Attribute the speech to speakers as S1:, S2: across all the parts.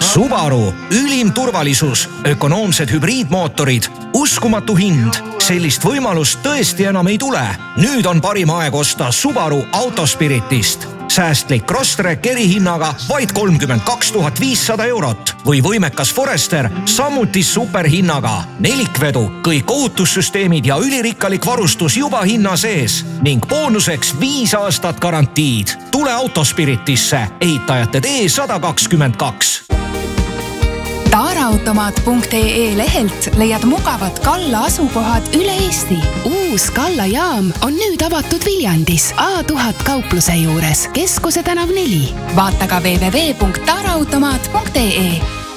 S1: Subaru, ülim turvalisus, ökonoomsed hübriidmootorid, uskumatu hind. Sellist võimalust tõesti enam ei tule. Nüüd on parim aeg osta Subaru Autospiritist. Säästlik Crosstrek erihinnaga vaid 32 500 eurot või võimekas Forester samuti superhinnaga. Nelikvedu, kõik ohutussüsteemid ja ülirikkalik varustus juba hinna sees ning boonuseks 5 aastat garantiid. Tule Autospiritisse, ehitajate tee 122.
S2: Taaraautomaat.ee lehelt leiad mugavad Kalla asukohad üle Eesti. Uus Kalla jaam on nüüd avatud Viljandis A1000 kaupluse juures, Keskuse tänav 4. Vaata ka www.taaraautomaat.ee.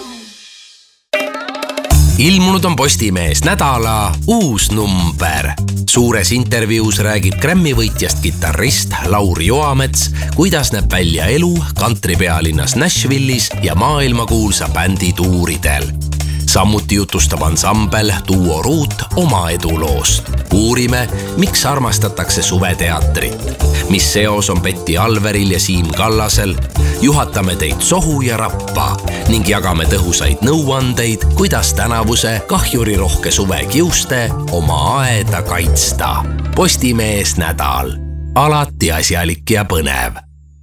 S3: Ilmunud on Postimees nädala uus number. Suures intervjuus räägib Grammy võitjast kitarrist Lauri Joamets, kuidas näeb välja elu kantripealinnas Nashville'is ja maailmakuulsa bändi tuuridel. Samuti jutustab ansambel Duo Ruut oma eduloost. Uurime, miks armastatakse suveteatrit, mis seos on Betty Alveril ja Siim Kallasel, juhatame teid sohu ja rappa ning jagame tõhusaid nõuandeid, kuidas tänavuse kahjurirohke suve kiuste oma aeda kaitsta. Postimees nädal. Alati asjalik ja põnev.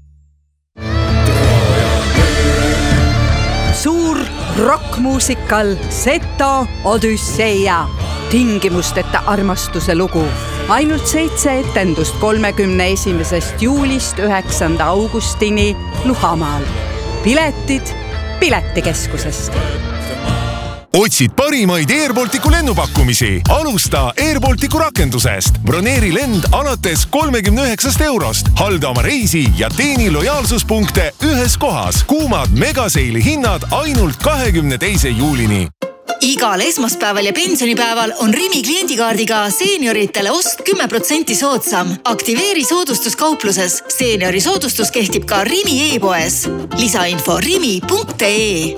S4: Suur rockmuusikal Seto Odüsseia. Tingimusteta armastuse lugu. Ainult 7 etendust 31. juulist 9. augustini Luhamaal. Piletid Piletikeskusest.
S5: Otsid parimaid Airbalticu lennupakkumisi. Alusta Airbalticu rakendusest. Broneeri lend alates 39 eurost. Halda oma reisi ja teeni lojaalsuspunkte ühes kohas. Kuumad megaseili hinnad ainult 22. juulini.
S6: Igal esmaspäeval ja pensionipäeval on Rimi kliendikaardiga seenioritele ost 10% soodsam. Aktiveeri soodustus kaupluses. Seeniori soodustus kehtib ka Rimi e-poes. Lisainfo rimi.ee.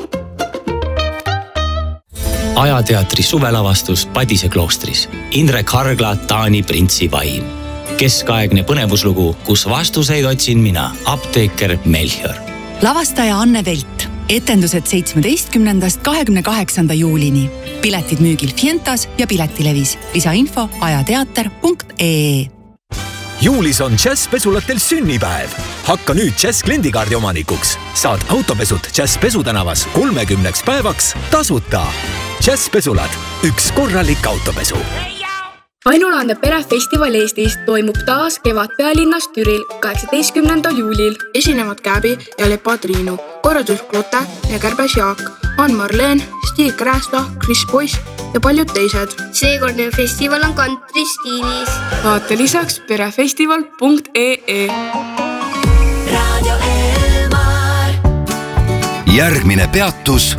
S7: Ajateatri suvelavastus Padise kloostris. Indrek Hargla, Taani printsi vaim. Keskaegne põnevuslugu, kus vastuseid otsin mina, apteeker Melchior.
S8: Lavastaja Anne Velt. Etendused 17. 28. juulini. Piletid müügil Fientas ja Piletilevis. Lisainfo ajateater.ee.
S9: Juulis on Jazzpesulatel sünnipäev. Hakka nüüd Jazz kliendikaardi omanikuks. Saad autopesud Jazz Pesutänavas 30 päevaks tasuta. Jazzpesulad, üks korralik autopesu.
S10: Ainulaadne perefestival Eestis toimub taas Kevadpealinnas Türil 18. juulil.
S11: Esinevad Käbi ja Lepa Triinu, korraldus Klote ja Kärbes Jaak, Ann Marleen, Stig Räästa, Chris Boyce ja paljud teised.
S10: Seekordne festival on kantri stiilis.
S11: Vaata lisaks perefestival.ee.
S6: Radio Elmar.
S12: Järgmine peatus.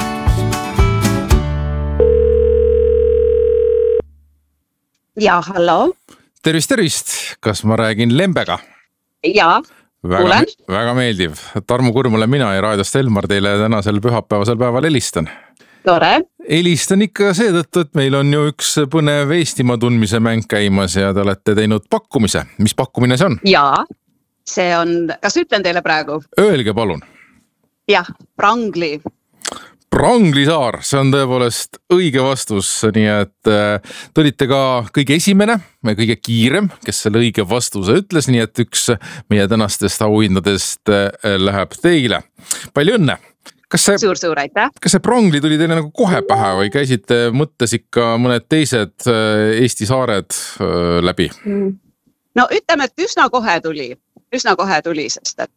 S13: Ja, hallo.
S14: Tervist. Kas ma räägin Lembega?
S13: Ja, kuulen.
S14: Väga meeldiv. Tarmo Kurm olen mina ja raadiost Elmar teile tänasel pühapäevasel päeval helistan.
S13: Tore.
S14: Helistan ikka seetõttu, et meil on ju üks põnev Eestimaa tundmise mäng käimas ja te olete teinud pakkumise. Mis pakkumine see on?
S13: Ja, see on, kas ütlen teile praegu?
S14: Öelge palun.
S13: Jah, Prangli.
S14: Prangli saar, see on tõepoolest õige vastus, nii et te olite ka kõige esimene ja kõige kiirem, kes selle õige vastuse ütles, nii et üks meie tänastest auhindadest läheb teile. Palju õnne!
S13: Suur aitäh!
S14: Kas see Prangli tuli teile nagu kohe pähe või käisite mõttes ikka mõned teised Eesti saared läbi?
S13: No ütleme, et üsna kohe tuli, sest et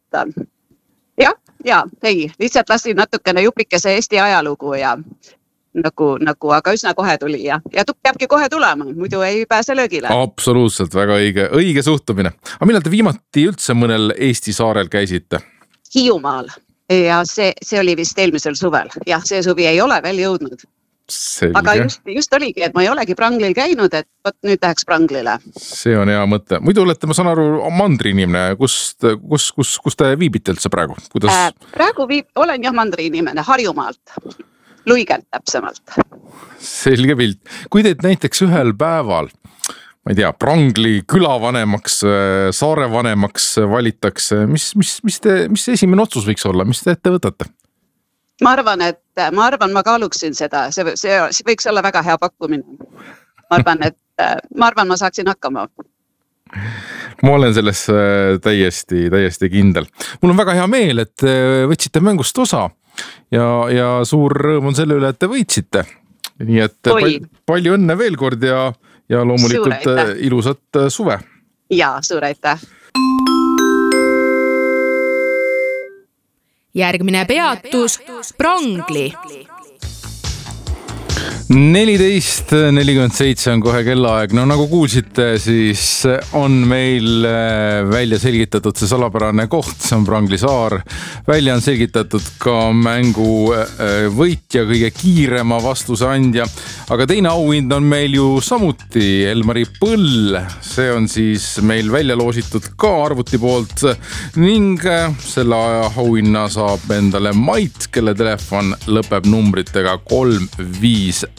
S13: lihtsalt lasin natukene jupikese Eesti ajalugu ja nagu, aga üsna kohe tuli ja peabki kohe tulema, muidu ei pääse löögile.
S14: Absoluutselt, väga õige suhtumine. Aga millal te viimati üldse mõnel Eesti saarel käisite?
S13: Hiiumaal ja see oli vist eelmisel suvel. Jah, see suvi ei ole veel jõudnud.
S14: Selge.
S13: Aga just oligi, et ma ei olegi Pranglil käinud, et nüüd läheks Pranglile.
S14: See on hea mõte. Muidu olete, ma saan aru, mandri inimene. Kus te viibite üldse praegu?
S13: Praegu olen jah mandri inimene Harjumaalt. Luigelt täpsemalt.
S14: Selge pilt. Kui teid näiteks ühel päeval, ma ei tea, Prangli külavanemaks, saarevanemaks valitakse, mis esimene otsus võiks olla? Mis te ette võtate?
S13: Ma arvan, et ma arvan, ma kaaluksin seda, see võiks olla väga hea pakkumine. Ma arvan, ma saaksin hakkama.
S14: Ma olen selles täiesti kindel. Mul on väga hea meel, et võtsite mängust osa ja suur rõõm on selle üle, et te võitsite. Nii et palju õnne veel kord ja loomulikult ilusat suve.
S13: Ja, suur aitäh.
S15: Järgmine peatus Prangli.
S14: 14:47 on kohe kellaaeg. No nagu kuulsite, siis on meil välja selgitatud see salapärane koht, see on Prangli saar. Välja on selgitatud ka mängu võitja, kõige kiirema vastuse andja. Aga teine auhind on meil ju samuti Elmari Põll. See on siis meil välja loositud ka arvuti poolt ning selle auhinna saab endale Mait, kelle telefon lõpeb numbritega 354.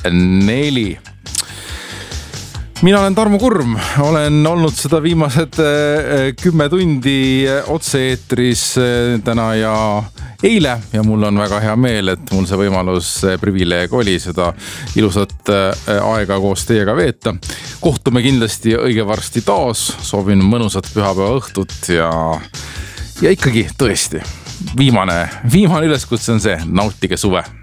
S14: Mina olen Tarmo Kurm, olen olnud seda viimased 10 tundi otse-eetris täna ja eile ja mul on väga hea meel, et mul see võimalus, privileeg oli seda ilusat aega koos teiega veeta. Kohtume kindlasti õige varsti taas, soovin mõnusat pühapäeva õhtut ja ikkagi tõesti viimane üleskutse on see, nautige suve.